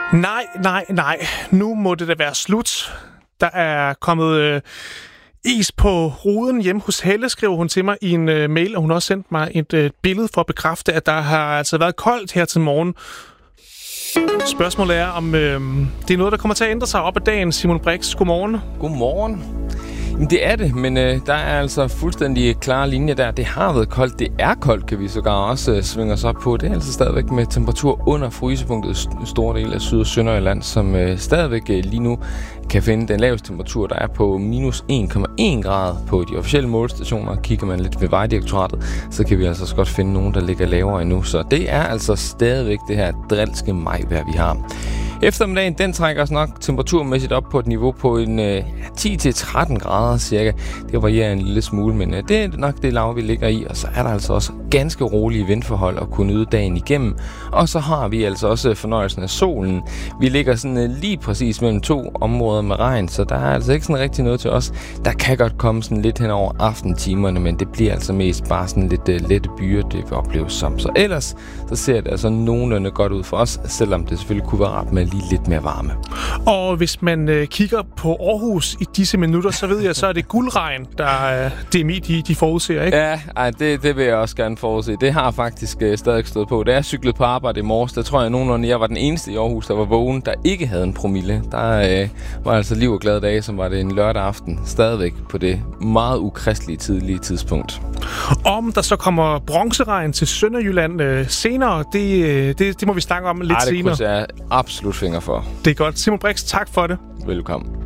Nej. Nu må det da være slut. Der er kommet is på ruden hjemme hos Helle, skriver hun til mig i en mail, og hun har også sendt mig et billede for at bekræfte, at der har altså været koldt her til morgen. Spørgsmålet er, om det er noget, der kommer til at ændre sig op ad dagen. Simon Brix, godmorgen. Godmorgen. Det er det, men der er altså fuldstændig klare linjer der. Det har været koldt. Det er koldt, kan vi sågar også svinge os op på. Det er altså stadigvæk med temperatur under frysepunktet i store del af Syd- og Sønderjylland, som stadigvæk lige nu kan finde den laveste temperatur, der er på minus 1,1 grad på de officielle målestationer. Kigger man lidt ved Vejdirektoratet, så kan vi altså også godt finde nogen, der ligger lavere endnu. Så det er altså stadigvæk det her drilske majvejr, vi har. Eftermiddagen, den trækker os nok temperaturmæssigt op på et niveau på en 10-13 grader cirka. Det varierer en lille smule, men det er nok det lav, vi ligger i. Og så er der altså også ganske rolige vindforhold at kunne nyde dagen igennem. Og så har vi altså også fornøjelsen af solen. Vi ligger sådan lige præcis mellem to områder med regn, så der er altså ikke sådan rigtig noget til os. Der kan godt komme sådan lidt hen over aftentimerne, men det bliver altså mest bare sådan lidt lette byer, det vi opleves som. Så ellers, så ser det altså nogenlunde godt ud for os, selvom det selvfølgelig kunne være rart med lige lidt mere varme. Og hvis man kigger på Aarhus i disse minutter, så ved jeg, så er det guldregn, der DMI de forudser, ikke? Ja, det vil jeg også gerne forudse. Det har faktisk stadig stået på. Da jeg cyklede på arbejde i morges, der tror jeg nogenlunde, jeg var den eneste i Aarhus, der var vågen, der ikke havde en promille. Der var altså liv og glade dage, som var det en lørdag aften, stadigvæk på det meget ukristelige tidlige tidspunkt. Om der så kommer bronzeregn til Sønderjylland senere, det må vi snakke om lidt senere. Det krydser jeg absolut fingre for. Det er godt. Simon Brix, tak for det. Velkommen.